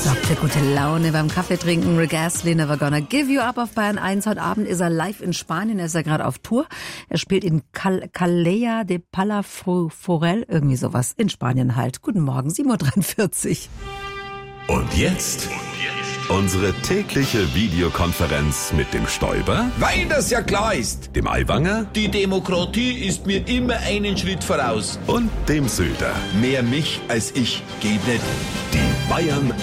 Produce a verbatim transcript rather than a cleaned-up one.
Sorgt für gute Laune beim Kaffeetrinken. Rick Astley, Never Gonna Give You Up auf Bayern eins. Heute Abend ist er live in Spanien. Er ist ja gerade auf Tour. Er spielt in Cal- Calella de Palafrugell, irgendwie sowas. In Spanien halt. Guten Morgen, sieben Uhr dreiundvierzig. Und jetzt unsere tägliche Videokonferenz mit dem Stoiber, Weil das ja klar ist. dem Aiwanger Die Demokratie ist mir immer einen Schritt voraus. und dem Söder. Mehr mich als ich geht nicht. Die Bayern